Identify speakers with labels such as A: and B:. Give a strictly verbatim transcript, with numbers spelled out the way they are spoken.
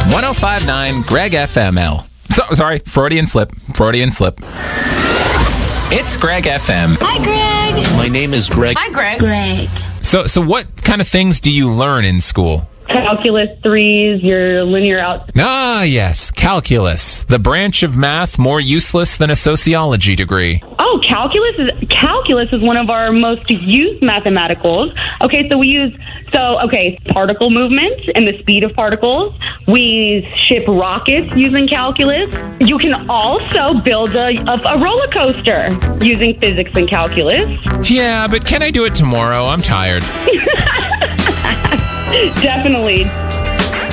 A: one oh five point nine Greg F M L. So, sorry, Freudian slip. Freudian slip. It's Greg F M.
B: Hi, Greg.
C: My name is Greg.
B: Hi, Greg.
D: Greg.
A: So, so what kind of things do you learn in school?
E: Calculus threes, your linear out.
A: Ah, yes, calculus, the branch of math more useless than a sociology degree.
E: Oh, calculus is calculus is one of our most used mathematicals. Okay, so we use so okay particle movement and the speed of particles. We ship rockets using calculus. You can also build a, a, a roller coaster using physics and calculus.
A: Yeah, but can I do it tomorrow? I'm tired.
E: Definitely.